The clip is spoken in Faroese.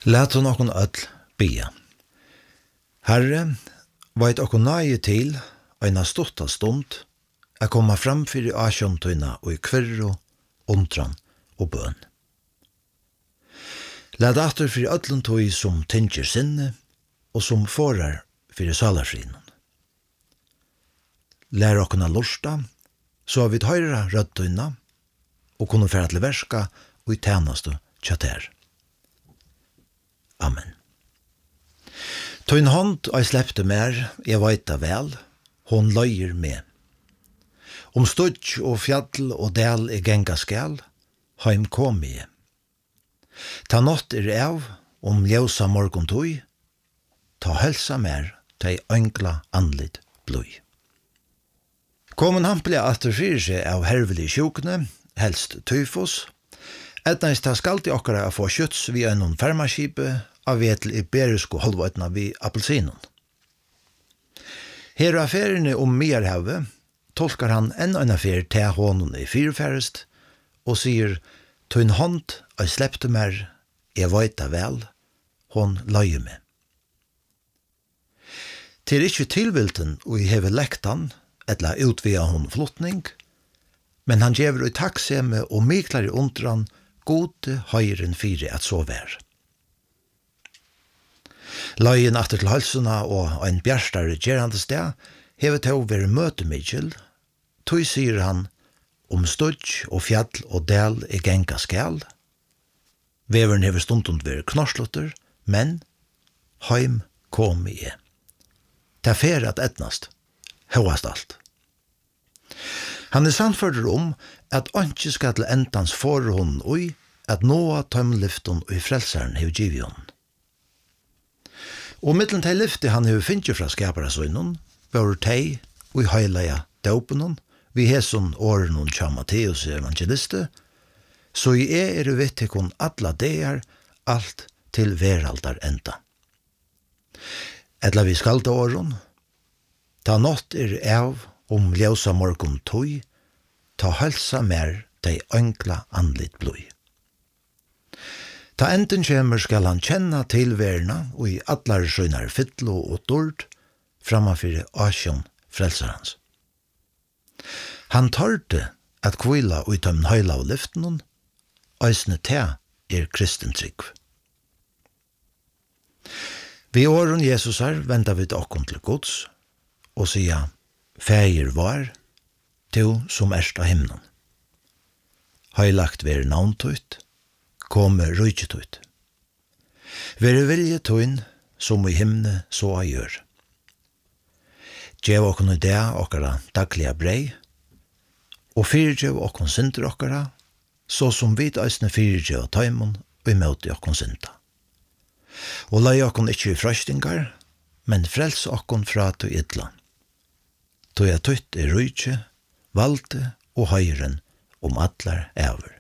Lät hon okon öll bia. Herre, veit okon nage til eina stutta stund a komma fram fyrir asjontøyna og i kvirru, undran og bøn. Lät atur fyrir öllun tøy som tinger sinne og som forar fyrir salarfrinon. Lær okona lursta, så vi høyra røddøyna og kunne færa til verska og i tænastu tjater. Amen. Tøyn hånd og jeg slepte mer, jeg veita vel, hon løyer med. Om studj og fjall og del I genga skal, heim kom jeg. Ta nått av, om ljøsa morgon tøy, ta helsa mer, ta øngla andlit bløy. Komen hampelig atter fyrir seg av hervelig sjukne, helst tyfus, etnæst ta skalti okkara a få kjøtts vi einon fermaskipe av vetel iberisko holvøytna vi appelsinon. Her av feriene om Mierhavet tolkar han enn ein affær til honon I fyrfærest og sier «Tøyn hånd og slepte mer, jeg veita vel, hon løye med». Til ikkje tilvilten og I heve lektan, etla utvia hon flotning, men han gjever I takkseme og miklar I undran gode høyren fire at så vær. Løyen atter til halsuna og ein bjerstare gjerande sted hever til å være møtemidjel, tog sier han om studj og fjall og del genga skal. Veveren hever stundund være knorslotter, men heim kom I. Ta fer at etnast, høyast alt. Han sannfører at ønske skal til endans forhånd og at nå tømlyften og frelseren hev givet hon. Og mittlen til lyftet han hev finnje fra skaparasøynen, var teg og I heileia døpenon, vi heson årenon tja Matteus evangeliste, så I vittikon alla deir, alt til veraldar enda. Etla vi skalda åren, ta nått av, om ljøsa morgon tøy, ta halsa mer dei ønkla andlit bløy. Ta enden kjemur skal han kjenna tilverna og I allar skjønnar fytlo og dord framafyrir asjon frelsarans. Han tørte at kvila og I tømmen høyla av lyftenon, eisne te kristentrykv. Vi åren Jesusar venda vi okkon til Guds og sia Fægir var, du som erst av himnen. Heilagt ver navntøyt, komme rujtøyt. Vere vilje tøyn, som I himne så a gjør. Gjev okkon I det okkara dagliga brei, og fyrirgjev okkon synder okkara, så som vid eisne fyrirgjev tøymon og I møte okkon synda. Og lei okkon ikkje I frøstingar, men frels okkon fra til idla. Tog jeg tøtt rujtje, valgte og høyren om allar æver.